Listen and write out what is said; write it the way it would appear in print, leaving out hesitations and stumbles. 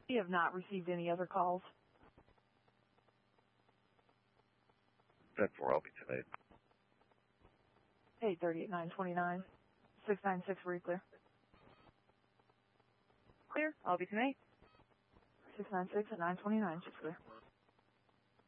We have not received any other calls. 10-4, I'll be tonight. 8:30 at 929. 696 for you, clear. Clear, I'll be tonight. 696 at 929, just clear.